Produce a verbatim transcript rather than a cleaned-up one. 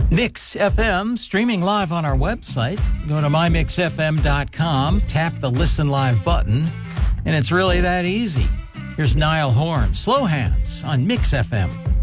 Mix F M, streaming live on our website. Go to my mix f m dot com, tap the Listen Live button, and it's really that easy. Here's Niall Horn, Slow Hands on Mix F M.